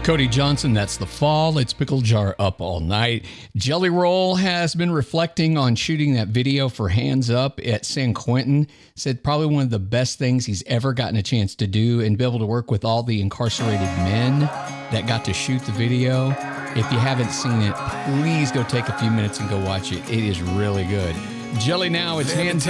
Cody Johnson, that's The Fall. It's Pickle Jar Up All Night. Jelly Roll has been reflecting on shooting that video for Hands Up at San Quentin. Said probably one of the best things he's ever gotten a chance to do, and be able to work with all the incarcerated men that got to shoot the video. If you haven't seen it, please go take a few minutes and go watch it. It is really good. Jelly now, it's Hands